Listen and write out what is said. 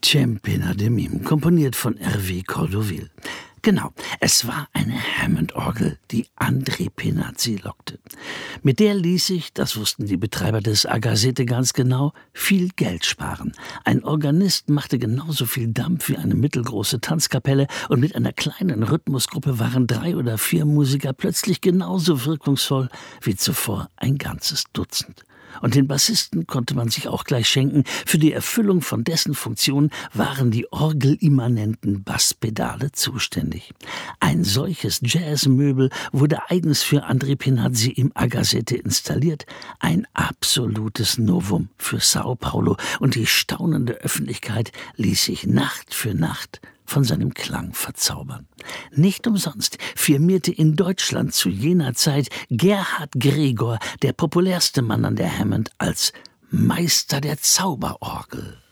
Tiempena de Mim, komponiert von Hervé Cordoville. Genau, es war eine Hammond-Orgel, die André Penazzi lockte. Mit der ließ sich, das wussten die Betreiber des Agazete ganz genau, viel Geld sparen. Ein Organist machte genauso viel Dampf wie eine mittelgroße Tanzkapelle und mit einer kleinen Rhythmusgruppe waren 3 oder 4 Musiker plötzlich genauso wirkungsvoll wie zuvor ein ganzes Dutzend. Und den Bassisten konnte man sich auch gleich schenken. Für die Erfüllung von dessen Funktion waren die orgelimmanenten Basspedale zuständig. Ein solches Jazzmöbel wurde eigens für André Penazzi im Agazete installiert. Ein absolutes Novum für Sao Paulo. Und die staunende Öffentlichkeit ließ sich Nacht für Nacht von seinem Klang verzaubern. Nicht umsonst firmierte in Deutschland zu jener Zeit Gerhard Gregor, der populärste Mann an der Hammond, als Meister der Zauberorgel.